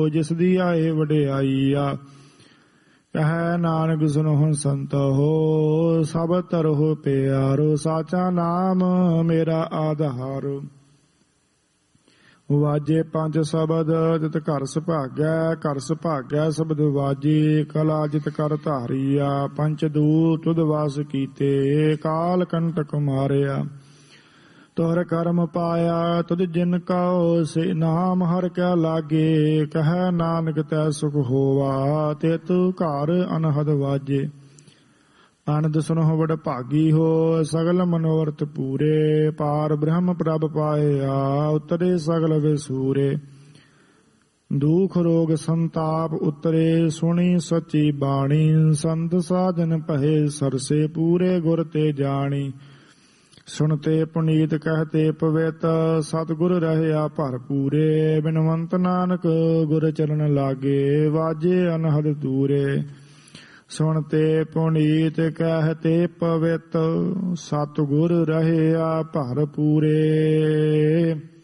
ਜਿਸ ਦੀ ਆਏ ਵਡਿਆਈ ਆ। ਕਹੈ ਨਾਨਕ ਸੁਨਹੁ ਸੰਤ ਹੋ, ਸਭ ਤਰਹੁ ਪਿਆਰੋ, ਸਾਚਾ ਨਾਮ ਮੇਰਾ ਆਧਾਰ। ਵਾਜੇ ਪੰਜ ਸ਼ਬਦ ਜਿਤ ਘਰ ਸੁਭਾਗੈ, ਘਰ ਸੁਭਾਗੈ ਸ਼ਬਦ ਵਾਜੇ, ਕਲਾ ਜਿਤ ਕਰ ਧਾਰੀਆ। ਪੰਚ ਦੂਤ ਤੁਧ ਵਾਸ ਕੀਤੇ, ਕਾਲ ਕੰਟਕ ਮਾਰਿਆ। ਤੁਹਰ ਕਰਮ ਪਾਇਆ ਤੁਧ ਜਿਨ ਕਉ, ਸੇ ਨਾਮ ਹਰਿ ਕੈ ਲਾਗੇ। ਕਹੈ ਨਾਨਕ ਤੈ ਸੁਖ ਹੋਵਾ, ਤੇ ਤੂ ਘਰ ਅਨਹਦ ਵਾਜੇ। ਆਨੰਦ ਸੁਨਹੁ ਵਡ ਭਾਗੀ ਹੋ, ਸਗਲ ਮਨੋਰਥ ਪੂਰੇ। ਪਾਰ ਬ੍ਰਹਮ ਪ੍ਰਭ ਪਾਇਆ, ਉਤਰੇ ਸਗਲ ਵਿਸੂਰੇ। ਦੁਖ ਰੋਗ ਸੰਤਾਪ ਉਤਰੇ, ਸੁਣੀ ਸਚੀ ਬਾਣੀ। ਸੰਤ ਸਾਜਨ ਭਏ ਸਰਸੇ, ਪੂਰੇ ਗੁਰ ਤੇ ਜਾਣੀ। ਸੁਣਤੇ ਪੁਨੀਤ ਕਹਤੇ ਪਵਿੱਤ, ਸਤਿਗੁਰ ਰਹਿਆ ਭਰਪੂਰੇ। ਬਿਨਵੰਤ ਨਾਨਕ ਗੁਰ ਚਰਨ ਲਾਗੇ, ਵਾਜੇ ਅਨਹਦ ਦੂਰੇ। ਸੁਣਤੇ ਪੁਨੀਤ ਕਹਤੇ ਪਵਿੱਤ, ਸਤਿਗੁਰ ਰਹਿਆ ਭਰਪੂਰੇ।